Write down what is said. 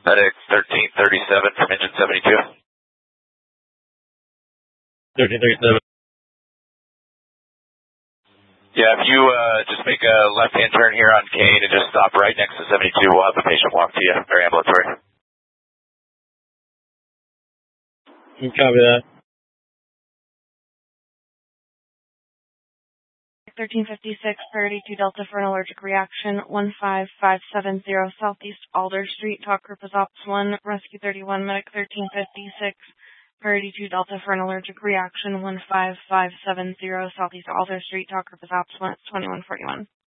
Medic 1337 from engine 72. 1337. Yeah, if you just make a left-hand turn here on Kane and just stop right next to 72, we'll have the patient walk to you, or ambulatory. Copy that. 1356, priority 2 Delta for an allergic reaction, 15570 Southeast Alder Street, talk group is Ops 1, Rescue 31, Medic 1356, priority 2 Delta for an allergic reaction, 15570 Southeast Alder Street, talk group is Ops 1, 2141.